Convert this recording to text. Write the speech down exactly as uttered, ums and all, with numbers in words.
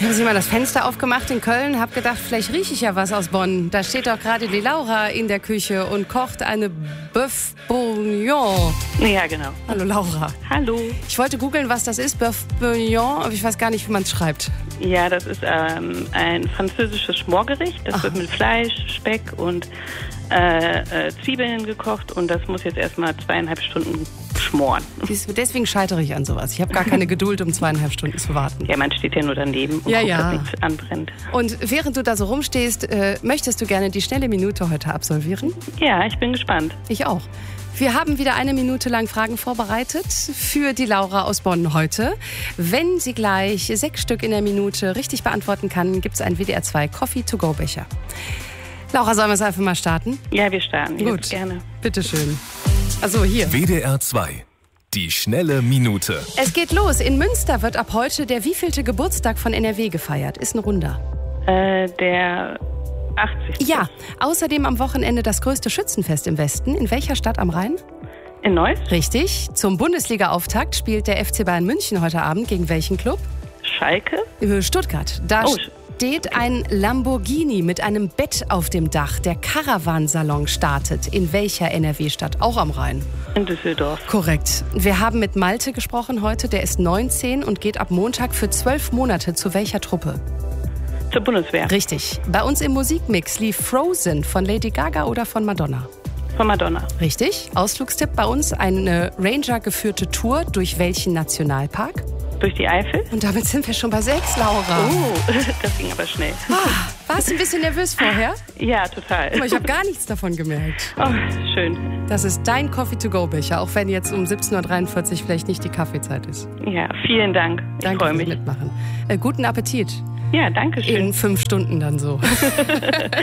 Ich habe mal das Fenster aufgemacht in Köln, habe gedacht, vielleicht rieche ich ja was aus Bonn. Da steht doch gerade die Laura in der Küche und kocht eine Bœuf Bourguignon. Ja, genau. Hallo Laura. Hallo. Ich wollte googeln, was das ist, Bœuf Bourguignon, aber ich weiß gar nicht, wie man es schreibt. Ja, das ist ähm, ein französisches Schmorgericht. Das Ach. wird mit Fleisch, Speck und äh, äh, Zwiebeln gekocht und das muss jetzt erstmal zweieinhalb Stunden schmoren. Deswegen scheitere ich an sowas. Ich habe gar keine Geduld, um zweieinhalb Stunden zu warten. Ja, man steht ja nur daneben und ja, guckt, ja. dass nichts anbrennt. Und während du da so rumstehst, äh, möchtest du gerne die schnelle Minute heute absolvieren? Ja, ich bin gespannt. Ich auch. Wir haben wieder eine Minute lang Fragen vorbereitet für die Laura aus Bonn heute. Wenn sie gleich sechs Stück in der Minute richtig beantworten kann, gibt es einen W D R zwei Coffee-to-go-Becher. Laura, sollen wir es einfach mal starten? Ja, wir starten. Gut, jetzt gerne. Bitteschön. Also hier. W D R zwei. Die schnelle Minute. Es geht los. In Münster wird ab heute der wievielte Geburtstag von N R W gefeiert? Ist ein Runder. Äh, der achtzigste. Ja, außerdem am Wochenende das größte Schützenfest im Westen. In welcher Stadt am Rhein? In Neuss? Richtig. Zum Bundesliga-Auftakt spielt der F C Bayern München heute Abend gegen welchen Club? Schalke? Stuttgart. Da Oh, steht ein Lamborghini mit einem Bett auf dem Dach. Der Caravansalon startet. In welcher N R W-Stadt? Auch am Rhein. in Düsseldorf. Korrekt. Wir haben mit Malte gesprochen heute. Der ist neunzehn und geht ab Montag für zwölf Monate zu welcher Truppe? Zur Bundeswehr. Richtig. Bei uns im Musikmix lief Frozen von Lady Gaga oder von Madonna? Von Madonna. Richtig. Ausflugstipp bei uns, eine Ranger-geführte Tour durch welchen Nationalpark? Durch die Eifel? Und damit sind wir schon bei sechs, Laura. Oh, das ging aber schnell. Ah, warst du ein bisschen nervös vorher? Ja, total. Aber ich habe gar nichts davon gemerkt. Oh, schön. Das ist dein Coffee-to-go-Becher, auch wenn jetzt um siebzehn Uhr dreiundvierzig vielleicht nicht die Kaffeezeit ist. Ja, vielen Dank. Ich Danke freue fürs mich. Mitmachen. Äh, guten Appetit. Ja, danke schön. In fünf Stunden dann so.